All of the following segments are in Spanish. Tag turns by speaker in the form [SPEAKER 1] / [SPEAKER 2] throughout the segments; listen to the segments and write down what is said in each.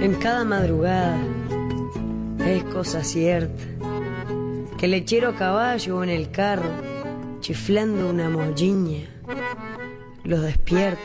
[SPEAKER 1] En cada madrugada es cosa cierta que el lechero a caballo en el carro, chiflando una molliña, los despierta,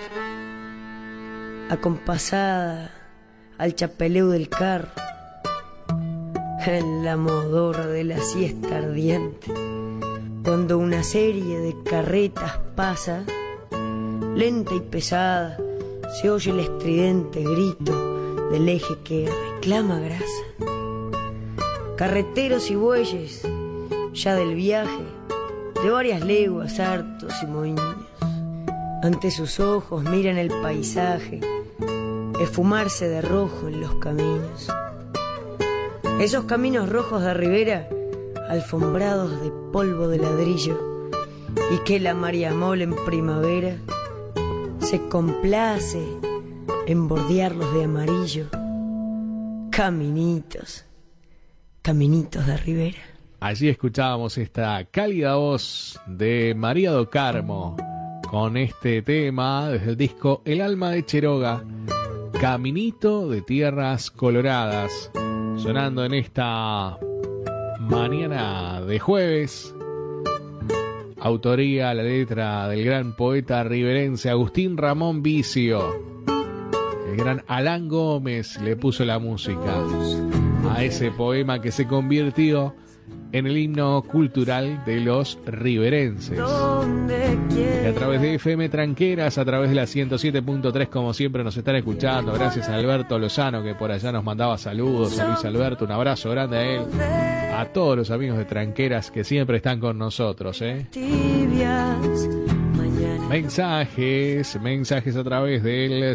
[SPEAKER 1] acompasada al chapeleo del carro, en la modorra de la siesta ardiente, cuando una serie de carretas pasa, lenta y pesada, se oye el estridente grito del eje que reclama grasa. Carreteros y bueyes, ya del viaje, de varias leguas, hartos y moños, ante sus ojos miran el paisaje, esfumarse de rojo en los caminos. Esos caminos rojos de ribera, alfombrados de polvo de ladrillo, y que la mariamol en primavera se complace en bordearlos de amarillo. Caminitos, caminitos de ribera.
[SPEAKER 2] Allí escuchábamos esta cálida voz de María do Carmo con este tema desde el disco El alma de Cherokee, Caminito de Tierras Coloradas, sonando en esta mañana de jueves. Autoría, la letra del gran poeta riverense Agustín Ramón Vicio. El gran Alan Gómez le puso la música a ese poema que se convirtió en el himno cultural de los riverenses. Y a través de FM Tranqueras, a través de la 107.3, como siempre nos están escuchando. Gracias a Alberto Lozano, que por allá nos mandaba saludos. A Luis Alberto, un abrazo grande a él. A todos los amigos de Tranqueras que siempre están con nosotros, Mensajes a través del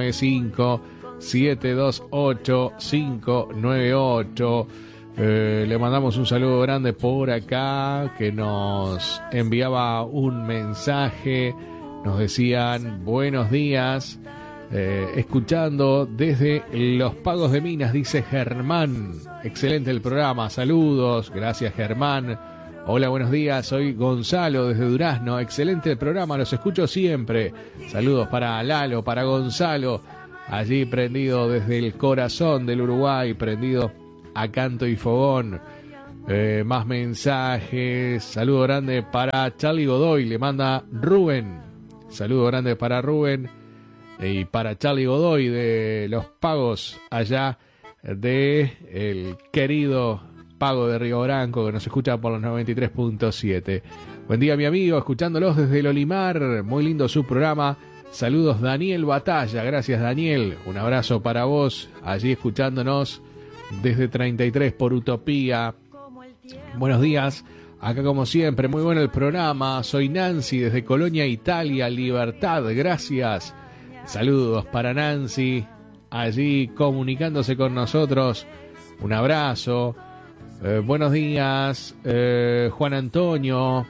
[SPEAKER 2] 095-728-598. Le mandamos un saludo grande por acá, que nos enviaba un mensaje. Nos decían buenos días, escuchando desde Los Pagos de Minas, dice Germán. Excelente el programa, saludos, gracias Germán. Hola, buenos días, soy Gonzalo desde Durazno. Excelente el programa, los escucho siempre. Saludos para Lalo, para Gonzalo, allí prendido desde el corazón del Uruguay, prendido a canto y fogón. Más mensajes. Saludo grande para Charlie Godoy, le manda Rubén. Saludo grande para Rubén y para Charlie Godoy de Los Pagos, allá de el querido Pago de Río Branco, que nos escucha por los 93.7. Buen día, mi amigo, escuchándolos desde el Olimar. Muy lindo su programa. Saludos, Daniel Batalla. Gracias, Daniel. Un abrazo para vos, allí escuchándonos desde 33 por Utopía. Buenos días, acá como siempre, muy bueno el programa. Soy Nancy desde Colonia, Italia, Libertad, gracias. Saludos para Nancy, allí comunicándose con nosotros. Un abrazo. Buenos días, Juan Antonio,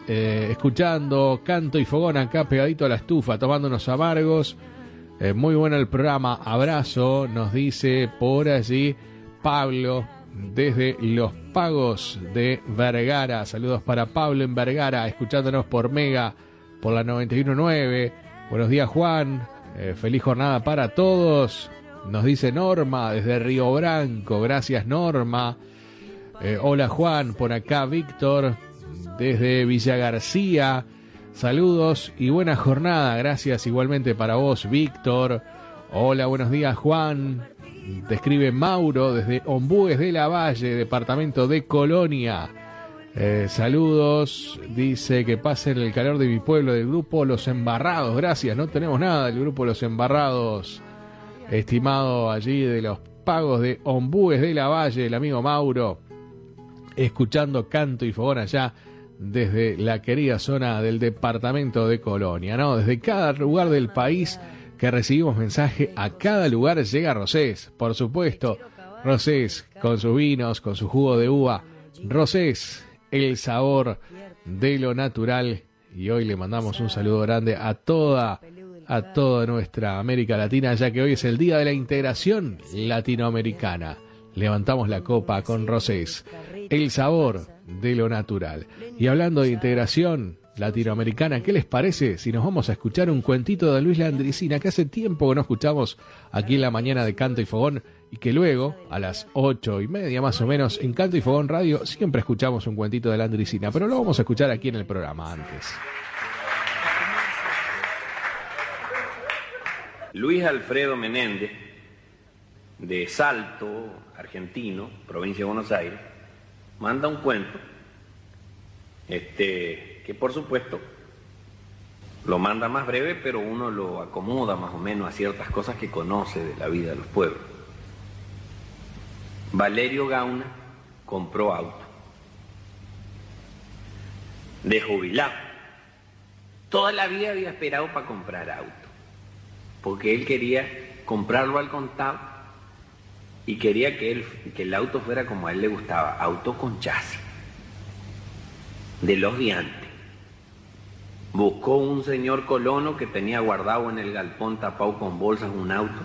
[SPEAKER 2] escuchando Canto y Fogón acá pegadito a la estufa, tomando unos amargos. Muy bueno el programa, abrazo, nos dice por allí Pablo desde Los Pagos de Vergara. Saludos para Pablo en Vergara, escuchándonos por Mega, por la 91.9. Buenos días, Juan, feliz jornada para todos, nos dice Norma desde Río Branco. Gracias, Norma. Hola, Juan, por acá Víctor desde Villa García. Saludos y buena jornada, gracias igualmente para vos, Víctor. Hola, buenos días, Juan. Te escribe Mauro desde Ombúes de la Valle, departamento de Colonia. Saludos, dice que pasen el calor de mi pueblo, del grupo Los Embarrados. Gracias, no tenemos nada del grupo Los Embarrados, estimado allí de Los Pagos de Ombúes de la Valle, el amigo Mauro, escuchando Canto y Fogón allá desde la querida zona del departamento de Colonia, ¿no? Desde cada lugar del país que recibimos mensaje, a cada lugar llega Rosés, por supuesto. Rosés con sus vinos, con su jugo de uva. Rosés, el sabor de lo natural. Y hoy le mandamos un saludo grande a toda nuestra América Latina, ya que hoy es el Día de la Integración Latinoamericana. Levantamos la copa con Rosés, el sabor de lo natural. Y hablando de integración, latinoamericana. ¿Qué les parece si nos vamos a escuchar un cuentito de Luis Landricina, que hace tiempo que no escuchamos aquí en la mañana de Canto y Fogón, y que luego a las 8:30 más o menos en Canto y Fogón Radio siempre escuchamos un cuentito de Landricina, pero lo vamos a escuchar aquí en el programa antes.
[SPEAKER 3] Luis Alfredo Menéndez, de Salto, argentino, provincia de Buenos Aires, manda un cuento, que por supuesto lo manda más breve, pero uno lo acomoda más o menos a ciertas cosas que conoce de la vida de los pueblos. Valerio Gauna compró auto, de jubilado. Toda la vida había esperado para comprar auto, porque él quería comprarlo al contado y quería que el auto fuera como a él le gustaba, auto con chasis, de los de antes. Buscó un señor colono que tenía guardado en el galpón tapado con bolsas un auto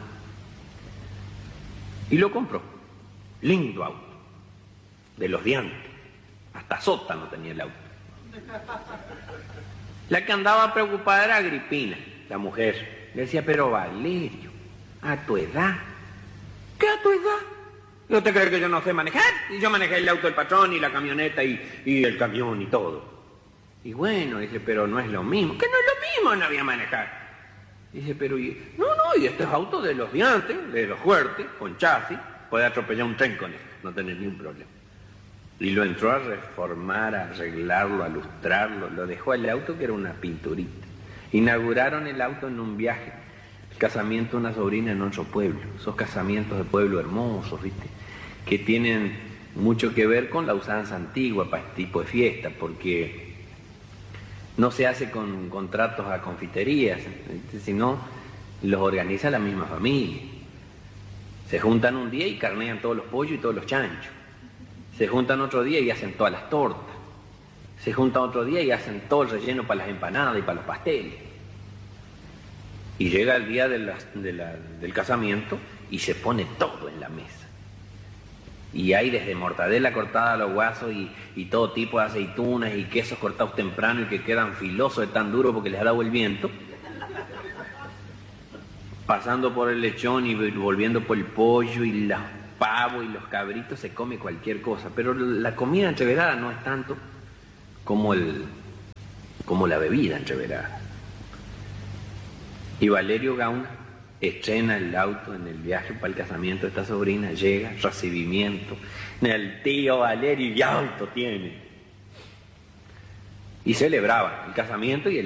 [SPEAKER 3] y lo compró. Lindo auto, de los de antes, hasta sótano tenía el auto. La que andaba preocupada era Agripina, la mujer. Le decía, pero Valerio, a tu edad. ¿Qué a tu edad? ¿No te crees que yo no sé manejar? Y yo manejé el auto del patrón y la camioneta y el camión y todo. Y bueno, dice, pero no es lo mismo. Que no es lo mismo, no había manejar. Dice, pero y este es auto de los de antes, de los fuertes, con chasis, puede atropellar un tren con él, no tener ni un problema. Y lo entró a reformar, a arreglarlo, a lustrarlo, lo dejó el auto que era una pinturita. Inauguraron el auto en un viaje, el casamiento de una sobrina en otro pueblo, esos casamientos de pueblo hermosos, ¿viste? Que tienen mucho que ver con la usanza antigua para este tipo de fiestas, porque no se hace con contratos a confiterías, sino los organiza la misma familia. Se juntan un día y carnean todos los pollos y todos los chanchos. Se juntan otro día y hacen todas las tortas. Se juntan otro día y hacen todo el relleno para las empanadas y para los pasteles. Y llega el día del casamiento y se pone todo en la mesa. Y hay desde mortadela cortada a los guasos y todo tipo de aceitunas y quesos cortados temprano y que quedan filosos de tan duro porque les ha dado el viento. Pasando por el lechón y volviendo por el pollo y los pavos y los cabritos, se come cualquier cosa. Pero la comida entreverada no es tanto como la bebida entreverada. Y Valerio Gauna estrena el auto en el viaje para el casamiento de esta sobrina, llega, recibimiento, el tío Valerio y auto tiene. Y celebraba el casamiento y el